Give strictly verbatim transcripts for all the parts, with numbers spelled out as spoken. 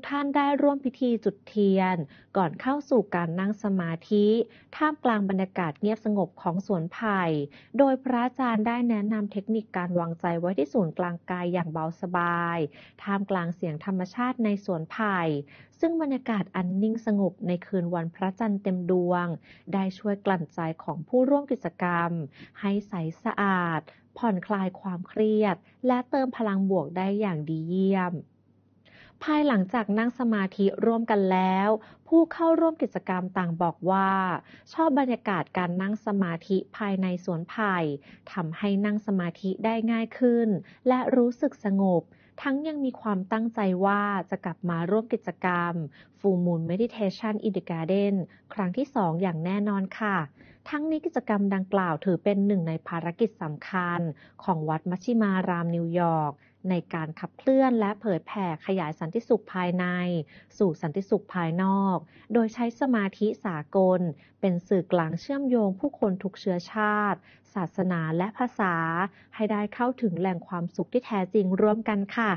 ท่านได้ร่วมพิธีจุดเทียนก่อนเข้าสู่การนั่งสมาธิท่ามกลางบรรยากาศเงียบสงบของสวนไผ่โดยพระอาจารย์ได้แนะนำเทคนิคการวางใจไว้ที่ศูนย์กลางกายอย่างเบาสบายท่ามกลางเสียงธรรมชาติในสวนไผ่ซึ่งบรรยากาศอันนิ่งสงบในคืนวันพระจันทร์เต็มดวงได้ช่วยกลั่นใจของผู้ร่วมกิจกรรมให้ใสสะอาดผ่อนคลายความเครียดและเติมพลังบวกได้อย่างดีเยี่ยมภายหลังจากนั่งสมาธิร่วมกันแล้วผู้เข้าร่วมกิจกรรมต่างบอกว่าชอบบรรยากาศการนั่งสมาธิภายในสวนไผ่ทำให้นั่งสมาธิได้ง่ายขึ้นและรู้สึกสงบทั้งยังมีความตั้งใจว่าจะกลับมาร่วมกิจกรรม Full Moon Meditation in the Garden ครั้งที่สองอย่างแน่นอนค่ะทั้งนี้กิจกรรมดังกล่าวถือเป็นหนึ่งในภารกิจสำคัญของวัดมัชชิมารามนิวยอร์กในการขับเคลื่อนและเผยแผ่ขยายสันติสุขภายในสู่สันติสุขภายนอกโดยใช้สมาธิสากลเป็นสื่อกลางเชื่อมโยงผู้คนทุกเชื้อชาติศาสนาและภาษาให้ได้เข้าถึงแหล่งความสุขที่แท้จริงร่วมกันค่ะ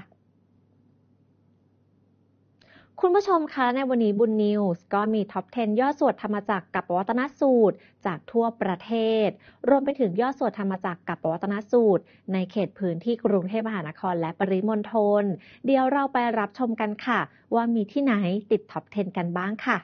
คุณผู้ชมคะในวันนี้บุญนิวส์ก็มีท็อปสิบยอดสวดธรรมจักรกับปวัตนสูตรจากทั่วประเทศรวมไปถึงยอดสวดธรรมจักรกับปวัตนสูตรในเขตพื้นที่กรุงเทพมหานครและปริมณฑลเดี๋ยวเราไปรับชมกันค่ะว่ามีที่ไหนติดท็อปสิบกันบ้างค่ะ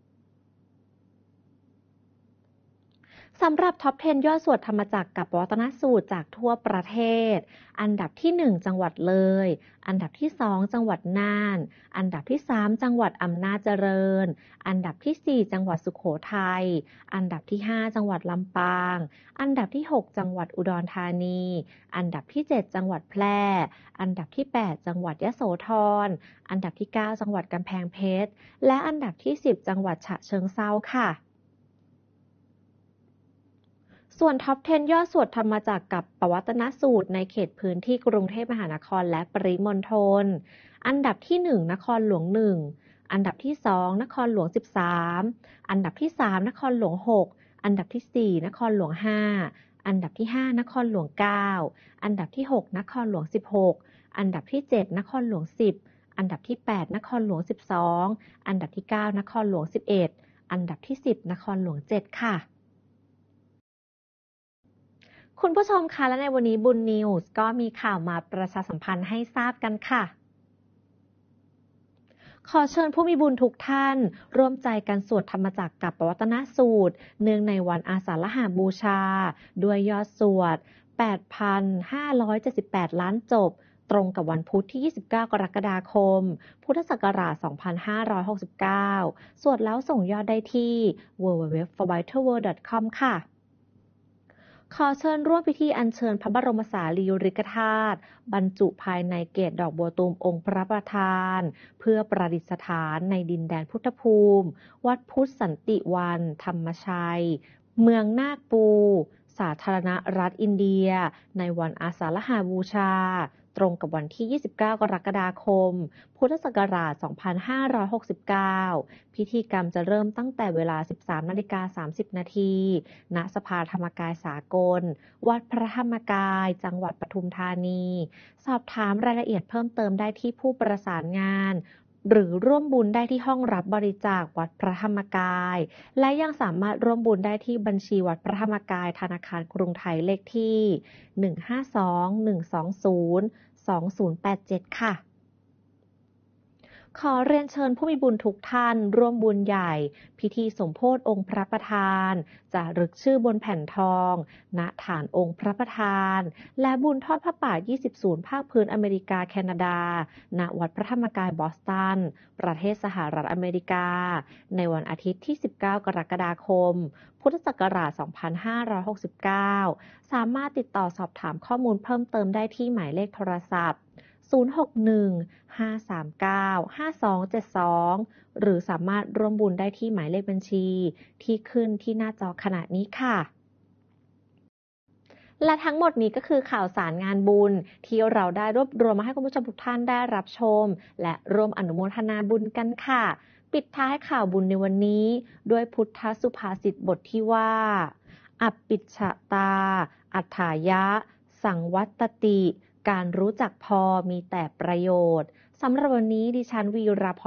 สำหรับท็อปสิบยอดสวดธรรมจักรกับปวัตนสูตรจากทั่วประเทศอันดับที่หนึ่งจังหวัดเลยอันดับที่สองจังหวัดน่านอันดับที่สามจังหวัดอำนาจเจริญอันดับที่สี่จังหวัดสุโขทัยอันดับที่ห้าจังหวัดลำปางอันดับที่หกจังหวัดอุดรธานีอันดับที่เจ็ดจังหวัดแพร่อันดับที่แปดจังหวัดยโสธรอันดับที่เก้าจังหวัดกำแพงเพชรและอันดับที่สิบจังหวัดฉะเชิงเทราค่ะส่วนท็อปสิบยอดสวดธรรมจักรกับปวัตนสูตรในเขตพื้นที่กรุงเทพมหานครและปริมณฑลอันดับที่หนึ่งนครหลวงหนึ่งอันดับที่สองนครหลวงสิบสามอันดับที่สามนครหลวงหกอันดับที่สี่นครหลวงห้าอันดับที่ห้านครหลวงเก้าอันดับที่หกนครหลวงสิบหกอันดับที่เจ็ดนครหลวงสิบอันดับที่แปดนครหลวงสิบสองอันดับที่เก้านครหลวงสิบเอ็ดอันดับที่สิบนครหลวงเจ็ดค่ะคุณผู้ชมคะและในวันนี้บุญนิวส์ก็มีข่าวมาประชาสัมพันธ์ให้ทราบกันค่ะขอเชิญผู้มีบุญทุกท่านร่วมใจกันสวดธรรมจักรกับปวัตนสูตรเนื่องในวันอาสาฬหบูชาด้วยยอดสวด แปดพันห้าร้อยเจ็ดสิบแปด ล้านจบตรงกับวันพุธที่ยี่สิบเก้ากรกฎาคมพุทธศักราชสองพันห้าร้อยหกสิบเก้าสวดแล้วส่งยอดได้ที่ ดับเบิลยู ดับเบิลยู ดับเบิลยู ดอท ฟอร์ ไวทัล เวิลด์ ดอท คอม ค่ะขอเชิญร่วมพิธีอัญเชิญพระบรมสารีริกธาตุบรรจุภายในเกศดอกบัวตูมองค์พระประธานเพื่อประดิษฐานในดินแดนพุทธภูมิวัดพุทธสันติวันธรรมชัยเมืองนาคปูสาธารณรัฐอินเดียในวันอาสาฬหบูชาตรงกับวันที่ยี่สิบเก้ากรกฎาคมพุทธศักราชสองพันห้าร้อยหกสิบเก้าพิธีกรรมจะเริ่มตั้งแต่เวลา สิบสามนาฬิกาสามสิบนาทีณสภาธรรมกายสากลวัดพระธรรมกายจังหวัดปทุมธานีสอบถามรายละเอียดเพิ่มเติมได้ที่ผู้ประสานงานหรือร่วมบุญได้ที่ห้องรับบริจาควัดพระธรรมกายและยังสามารถร่วมบุญได้ที่บัญชีวัดพระธรรมกายธนาคารกรุงไทยเลขที่หนึ่ง ห้า สอง หนึ่ง สอง ศูนย์ สอง ศูนย์ แปด เจ็ดค่ะขอเรียนเชิญผู้มีบุญทุกท่านร่วมบุญใหญ่พิธีสมโภชองค์พระประธานจะรึกชื่อบนแผ่นทองณฐานองค์พระประธานและบุญทอดพระป่ายี่สิบศูนย์ภาคพื้นอเมริกาแคนาดาณวัดพระธรรมกายบอสตันประเทศสหรัฐอเมริกาในวันอาทิตย์ที่สิบเก้ากรกฎาคมพุทธศักราชสองพันห้าร้อยหกสิบเก้าสามารถติดต่อสอบถามข้อมูลเพิ่มเติมได้ที่หมายเลขโทรศัพท์ศูนย์ หก หนึ่ง ห้า สาม เก้า ห้า สอง เจ็ด สองหรือสามารถร่วมบุญได้ที่หมายเลขบัญชีที่ขึ้นที่หน้าจอขณะนี้ค่ะและทั้งหมดนี้ก็คือข่าวสารงานบุญที่เราได้รวบรวมมาให้คุณผู้ชมทุกท่านได้รับชมและร่วมอนุโมทนาบุญกันค่ะปิดท้ายข่าวบุญในวันนี้ด้วยพุทธสุภาษิตบทที่ว่าอัปปิชตาอัฏฐายะสังวัตติการรู้จักพอมีแต่ประโยชน์สำหรับวันนี้ดิฉันวีราพร